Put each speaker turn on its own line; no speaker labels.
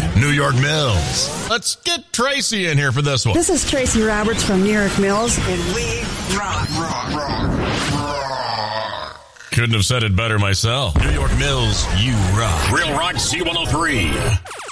New York Mills. Let's get Tracy in here for this one.
This is Tracy Roberts from New York Mills, and we rock.
Couldn't have said it better myself. New York Mills, you rock. Real Rock C103.